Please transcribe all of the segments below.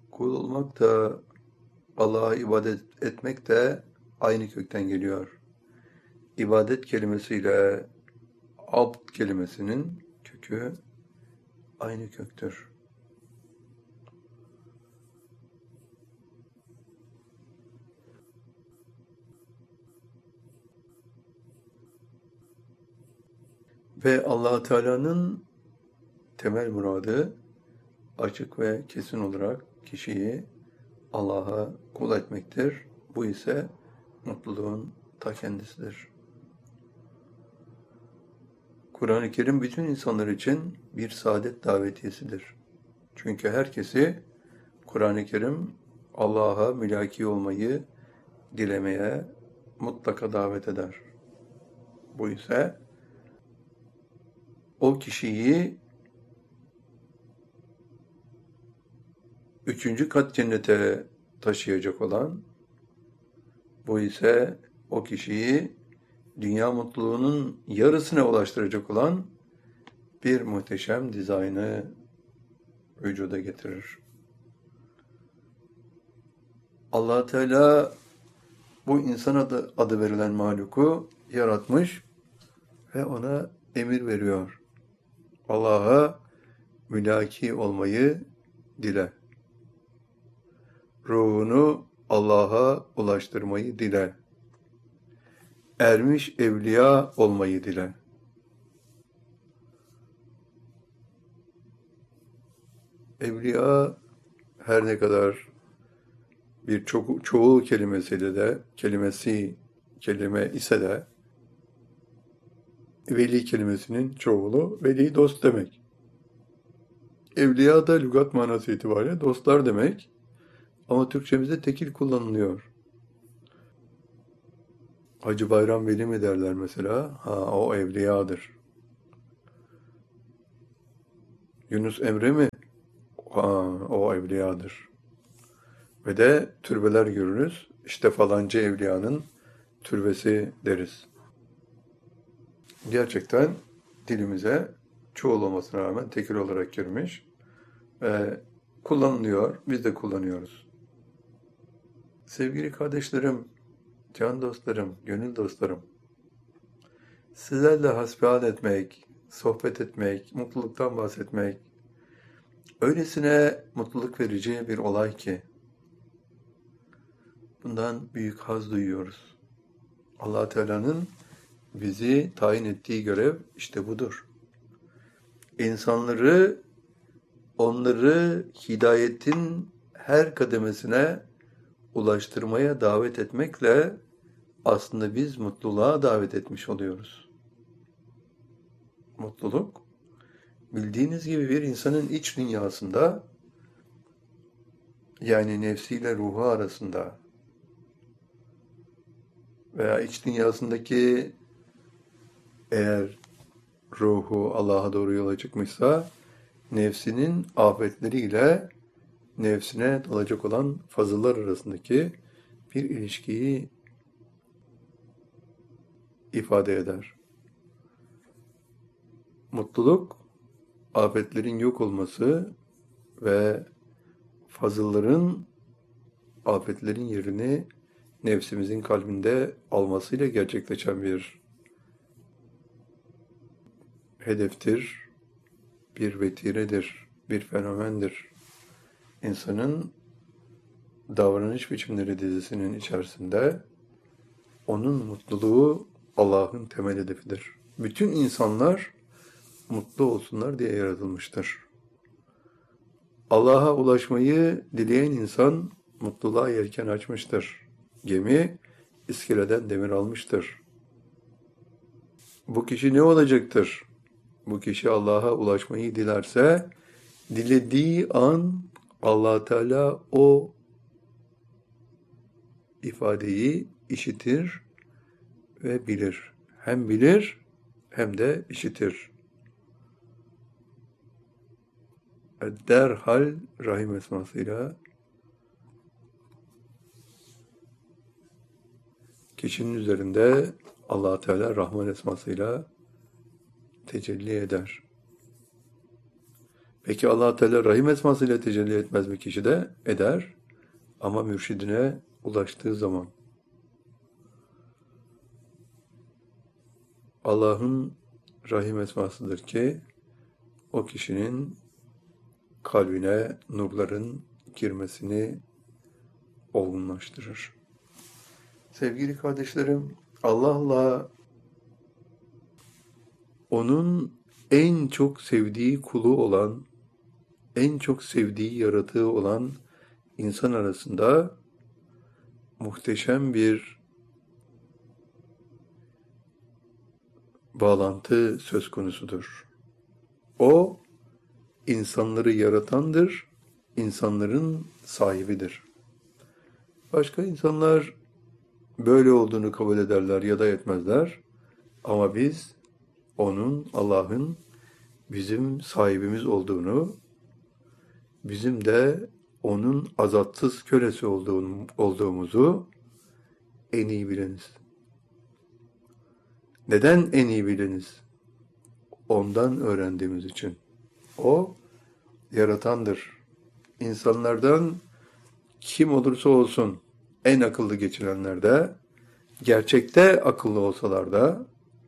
Kul olmak da Allah'a ibadet etmek de aynı kökten geliyor. İbadet kelimesiyle abd kelimesinin kökü aynı köktür. Ve Allah Teala'nın temel muradı açık ve kesin olarak kişiyi Allah'a kul etmektir. Bu ise mutluluğun ta kendisidir. Kur'an-ı Kerim bütün insanlar için bir saadet davetiyesidir. Çünkü herkesi Kur'an-ı Kerim Allah'a mülaki olmayı dilemeye mutlaka davet eder. Bu ise o kişiyi üçüncü kat cennete taşıyacak olan, bu ise o kişiyi dünya mutluluğunun yarısına ulaştıracak olan bir muhteşem dizaynı vücuda getirir. Allah Teala bu insan adı verilen mahluku yaratmış ve ona emir veriyor. Allah'a mülaki olmayı dile. Ruhunu Allah'a ulaştırmayı dile. Ermiş evliya olmayı dile. Evliya her ne kadar bir çoğul kelime ise de veli kelimesinin çoğulu veli dost demek. Evliya da lügat manası itibariyle dostlar demek. Ama Türkçemizde tekil kullanılıyor. Hacı Bayram Veli mi derler mesela? O evliyadır. Yunus Emre mi? O evliyadır. Ve de türbeler görürüz. İşte falanca evliyanın türbesi deriz. Gerçekten dilimize çoğul olmasına rağmen tekil olarak girmiş ve kullanılıyor. Biz de kullanıyoruz. Sevgili kardeşlerim, can dostlarım, gönül dostlarım, sizlerle hasbihal etmek, sohbet etmek, mutluluktan bahsetmek, öylesine mutluluk verici bir olay ki, bundan büyük haz duyuyoruz. Allah Teala'nın bizi tayin ettiği görev işte budur. İnsanları, onları hidayetin her kademesine ulaştırmaya davet etmekle aslında biz mutluluğa davet etmiş oluyoruz. Mutluluk, bildiğiniz gibi bir insanın iç dünyasında, yani nefsiyle ruhu arasında veya iç dünyasındaki, eğer ruhu Allah'a doğru yola çıkmışsa, nefsinin afetleriyle nefsine dalacak olan fazıllar arasındaki bir ilişkiyi ifade eder. Mutluluk, afetlerin yok olması ve fazılların afetlerin yerini nefsimizin kalbinde almasıyla gerçekleşen bir hedeftir, bir vetiredir, bir fenomendir. İnsanın davranış biçimleri dizisinin içerisinde onun mutluluğu Allah'ın temel hedefidir. Bütün insanlar mutlu olsunlar diye yaratılmıştır. Allah'a ulaşmayı dileyen insan mutluluğa yelken açmıştır. Gemi iskeleden demir almıştır. Bu kişi ne olacaktır? Bu kişi Allah'a ulaşmayı dilerse, dilediği an Allah Teala o ifadeyi işitir ve bilir. Hem bilir hem de işitir. Derhal Rahim esmasıyla kişinin üzerinde Allah Teala Rahman esmasıyla tecelli eder. Peki Allah Teala Rahim esmasıyla tecelli etmez mi kişi de? Eder. Ama mürşidine ulaştığı zaman. Allah'ın Rahim esmasıdır ki o kişinin kalbine nurların girmesini olgunlaştırır. Sevgili kardeşlerim, Allah'la onun en çok sevdiği kulu olan, en çok sevdiği yaratığı olan insan arasında muhteşem bir bağlantı söz konusudur. O, insanları yaratandır, insanların sahibidir. Başka insanlar böyle olduğunu kabul ederler ya da etmezler. Ama biz onun, Allah'ın bizim sahibimiz olduğunu, bizim de onun azatsız kölesi olduğumuzu en iyi biliniz. Neden en iyi biliniz? Ondan öğrendiğimiz için. O yaratandır. İnsanlardan kim olursa olsun en akıllı geçirenler de, gerçekte akıllı olsalar da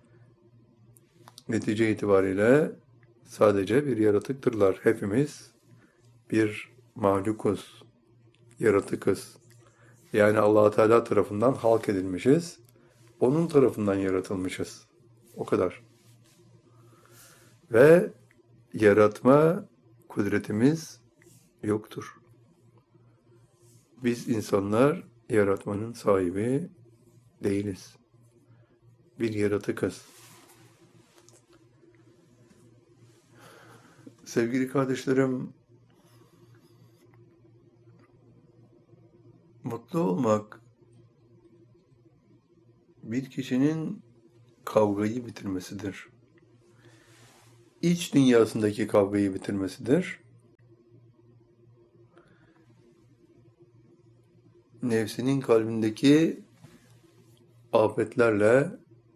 netice itibariyle sadece bir yaratıktırlar. Hepimiz bir mahlukuz, yaratıkız. Yani Allah Teala tarafından halk edilmişiz. Onun tarafından yaratılmışız. O kadar. Ve yaratma kudretimiz yoktur. Biz insanlar yaratmanın sahibi değiliz. Bir yaratıkız. Sevgili kardeşlerim, mutlu olmak bir kişinin kavgayı bitirmesidir. İç dünyasındaki kavgayı bitirmesidir. Nefsinin kalbindeki afetlerle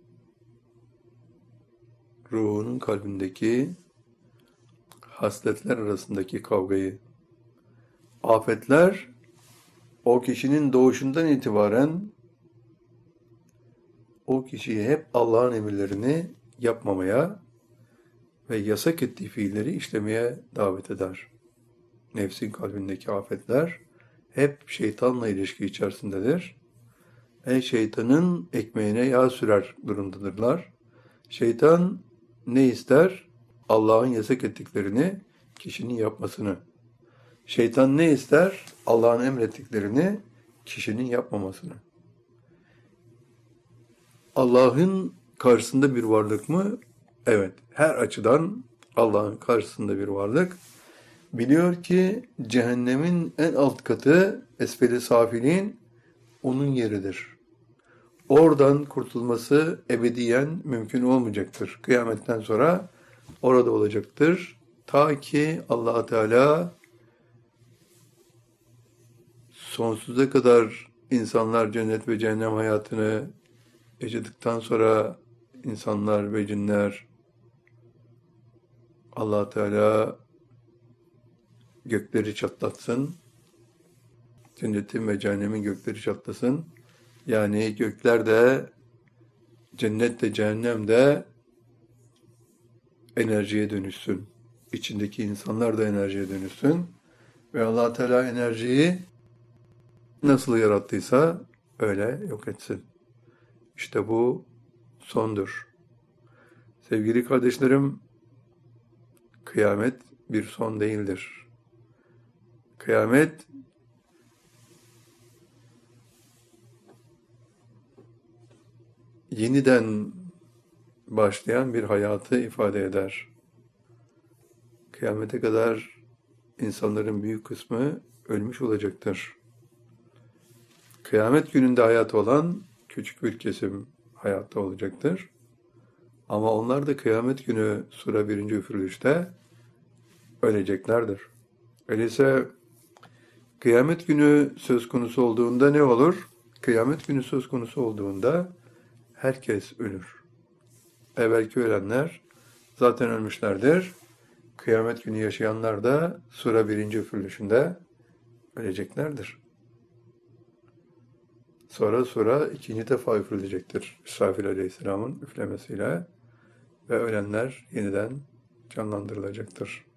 ruhunun kalbindeki hasletler arasındaki kavgayı. Afetler o kişinin doğuşundan itibaren o kişiyi hep Allah'ın emirlerini yapmamaya ve yasak ettiği fiilleri işlemeye davet eder. Nefsin kalbindeki afetler hep şeytanla ilişki içerisindedir. Şeytanın ekmeğine yağ sürer durumdadırlar. Şeytan ne ister? Allah'ın yasak ettiklerini kişinin yapmasını. Şeytan ne ister? Allah'ın emrettiklerini kişinin yapmamasını. Allah'ın karşısında bir varlık mı? Evet, her açıdan Allah'ın karşısında bir varlık. Biliyor ki cehennemin en alt katı, esfeli safilin, onun yeridir. Oradan kurtulması ebediyen mümkün olmayacaktır. Kıyametten sonra orada olacaktır. Ta ki Allah Teala sonsuza kadar insanlar cennet ve cehennem hayatını yaşadıktan sonra insanlar ve cinler Allah Teala gökleri çatlatsın. Cennetin ve cehennemin gökleri çatlasın. Yani gökler de cennet de cehennem de enerjiye dönüşsün. İçindeki insanlar da enerjiye dönüşsün. Ve Allah Teala enerjiyi nasıl yarattıysa öyle yok etsin. İşte bu sondur. Sevgili kardeşlerim, kıyamet bir son değildir. Kıyamet yeniden başlayan bir hayatı ifade eder. Kıyamete kadar insanların büyük kısmı ölmüş olacaktır. Kıyamet gününde hayat olan küçük bir kesim hayatta olacaktır. Ama onlar da kıyamet günü sura 1. üfürülüşte öleceklerdir. Öyleyse kıyamet günü söz konusu olduğunda ne olur? Kıyamet günü söz konusu olduğunda herkes ölür. Evvelki ölenler zaten ölmüşlerdir. Kıyamet günü yaşayanlar da sura birinci üfürülüşünde öleceklerdir. Sonra sura ikinci defa üfürülecektir. İsrafil Aleyhisselam'ın üflemesiyle ve ölenler yeniden canlandırılacaktır.